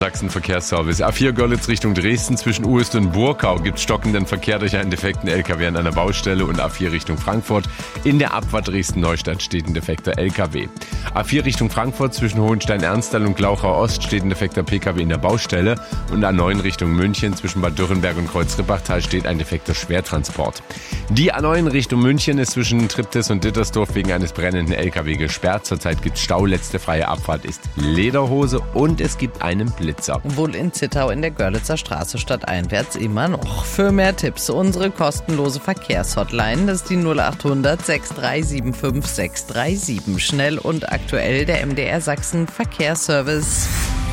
Sachsen-Verkehrsservice. A4 Görlitz Richtung Dresden zwischen Uest und Burkau gibt stockenden Verkehr durch einen defekten LKW an einer Baustelle und A4 Richtung Frankfurt. In der Abfahrt Dresden-Neustadt steht ein defekter LKW. A4 Richtung Frankfurt zwischen Hohenstein-Ernsthal und Glauchau Ost steht ein defekter PKW in der Baustelle und A9 Richtung München zwischen Bad Dürrenberg und Kreuz-Rippachtal steht ein defekter Schwertransport. Die A9 Richtung München ist zwischen Triptis und Dittersdorf wegen eines brennenden LKW gesperrt. Zurzeit gibt es Stau, letzte freie Abfahrt ist Lederhose und es gibt einen Blitzer. Wohl in Zittau in der Görlitzer Straße stadteinwärts immer noch. Für mehr Tipps unsere kostenlose Verkehrshotline, das ist die 0800 6375 637. Schnell und aktuell der MDR Sachsen Verkehrsservice.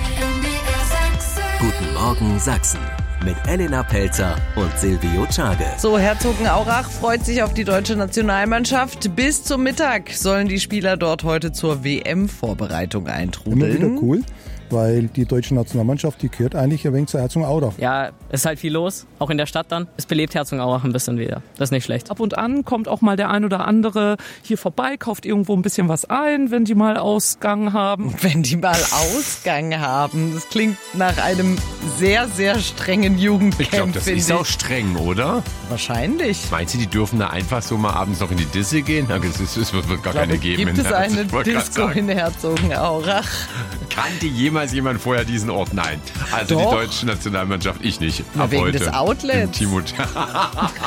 Guten Morgen Sachsen mit Elena Pelzer und Silvio Czage. So, Herzogenaurach freut sich auf die deutsche Nationalmannschaft. Bis zum Mittag sollen die Spieler dort heute zur WM-Vorbereitung eintrudeln. Immer wieder cool, weil die deutsche Nationalmannschaft, die gehört eigentlich ein wenig zu Herzogenaurach. Ja, ist halt viel los, auch in der Stadt dann. Es belebt Herzogenaurach ein bisschen wieder. Das ist nicht schlecht. Ab und an kommt auch mal der ein oder andere hier vorbei, kauft irgendwo ein bisschen was ein, wenn die mal Ausgang haben. Wenn die mal Ausgang haben. Das klingt nach einem sehr, sehr strengen Jugendcamp. Ich glaube, das ist auch streng, oder? Wahrscheinlich. Meinst du, die dürfen da einfach so mal abends noch in die Disse gehen? Ja, es wird gar keine geben. Gibt es eine Disco in Herzogenaurach? Kannte jemals jemand vorher diesen Ort? Nein. Also Doch. Die deutsche Nationalmannschaft, ich nicht. Na, Ab wegen heute. des Outlets. Timo